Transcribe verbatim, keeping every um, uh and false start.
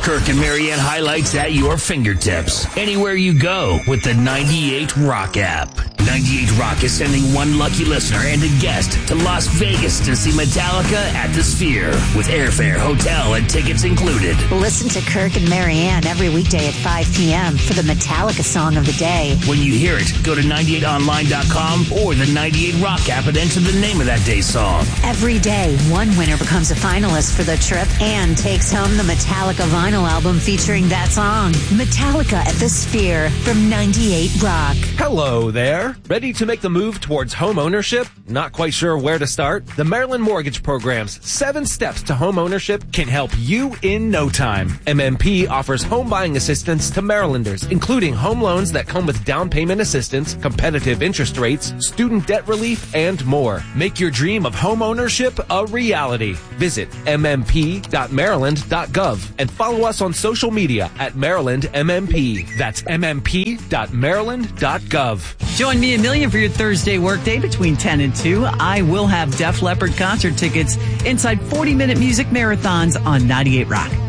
Kirk and Marianne highlights at your fingertips. Anywhere you go with the ninety-eight Rock app. ninety-eight Rock is sending one lucky listener and a guest to Las Vegas to see Metallica at the Sphere with airfare, hotel, and tickets included. Listen to Kirk and Marianne every weekday at five p.m. for the Metallica song of the day. When you hear it, go to ninety-eight online dot com or the ninety-eight Rock app and enter the name of that day's song. Every day, one winner becomes a finalist for the trip and takes home the Metallica vinyl album featuring that song. Metallica at the Sphere from ninety-eight Rock. Hello there. Ready to make the move towards home ownership? Not quite sure where to start? The Maryland Mortgage Program's seven steps to home ownership can help you in no time. M M P offers home buying assistance to Marylanders, including home loans that come with down payment assistance, competitive interest rates, student debt relief, and more. Make your dream of home ownership a reality. Visit m m p dot maryland dot gov and follow us on social media at Maryland M M P. That's m m p dot maryland dot gov. Join me, Amelia, for your Thursday workday between ten and two. I will have Def Leppard concert tickets inside forty-minute music marathons on ninety-eight Rock.